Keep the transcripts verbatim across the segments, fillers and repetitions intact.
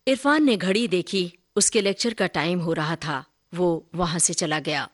इरफान ने घड़ी देखी। उसके लेक्चर का टाइम हो रहा था। वो वहां से चला गया।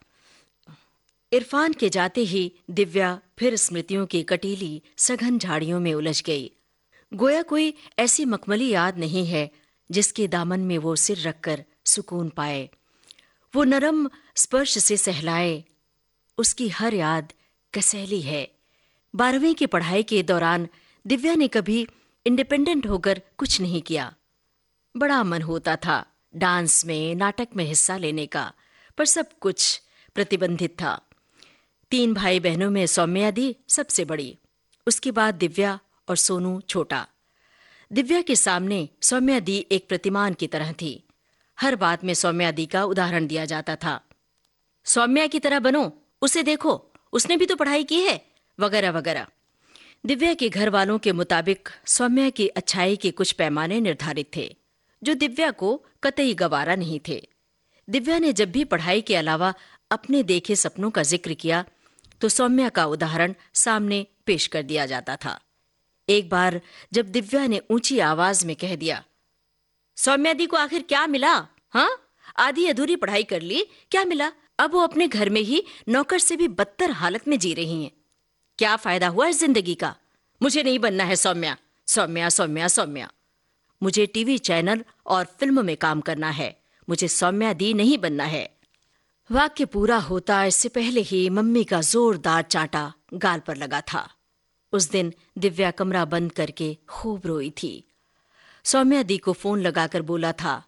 इरफान के जाते ही दिव्या फिर स्मृतियों की कटीली सघन झाड़ियों में उलझ गई। गोया कोई ऐसी मखमली याद नहीं है जिसके दामन में वो सिर रखकर सुकून पाए, वो नरम स्पर्श से सहलाए। उसकी हर याद कसैली है। बारहवीं की पढ़ाई के दौरान दिव्या ने कभी इंडिपेंडेंट होकर कुछ नहीं किया। बड़ा मन होता था डांस में, नाटक में हिस्सा लेने का, पर सब कुछ प्रतिबंधित था। तीन भाई बहनों में सौम्या दी सबसे बड़ी, उसके बाद दिव्या और सोनू छोटा। दिव्या के सामने सौम्या दी एक प्रतिमान की तरह थी। हर बात में सौम्या दी का उदाहरण दिया जाता था। सौम्या की तरह बनो, उसे देखो, उसने भी तो पढ़ाई की है, वगैरह वगैरह। दिव्या के घर वालों के मुताबिक सौम्या की अच्छाई के कुछ पैमाने निर्धारित थे, जो दिव्या को कतई गवारा नहीं थे। दिव्या ने जब भी पढ़ाई के अलावा अपने देखे सपनों का जिक्र किया तो सौम्या का उदाहरण सामने पेश कर दिया जाता था। एक बार जब दिव्या ने ऊंची आवाज में कह दिया, सौम्या दी को आखिर क्या मिला? हाँ, आधी अधूरी पढ़ाई कर ली, क्या मिला? अब वो अपने घर में ही नौकर से भी बदतर हालत में जी रही हैं। क्या फायदा हुआ इस जिंदगी का? मुझे नहीं बनना है सौम्या, सौम्या, सौम्या, सौम्या। मुझे टीवी चैनल और फिल्म में काम करना है, मुझे सौम्या दी नहीं बनना है। वाक्य पूरा होता इससे पहले ही मम्मी का जोरदार चांटा गाल पर लगा था। उस दिन दिव्या कमरा बंद करके खूब रोई थी। सौम्या दी को फोन लगाकर बोला था,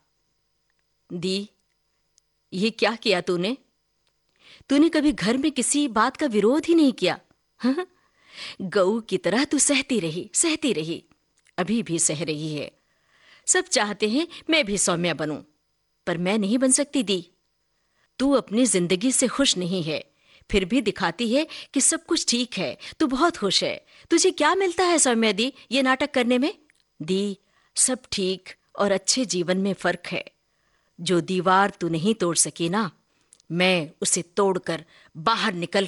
दी, ये क्या किया तूने? तूने कभी घर में किसी बात का विरोध ही नहीं किया। हाँ? गऊ की तरह तू सहती रही, सहती रही, अभी भी सह रही है। सब चाहते हैं मैं भी सौम्या बनूं, पर मैं नहीं बन सकती दी। तू अपनी जिंदगी से खुश नहीं है, फिर भी दिखाती है कि सब कुछ ठीक है, तू बहुत खुश है। तुझे क्या मिलता है सौम्या दी ये नाटक करने में? दी, सब ठीक और अच्छे जीवन में फर्क है। जो दीवार तू नहीं तोड़ सकी ना, मैं उसे तोड़कर बाहर निकल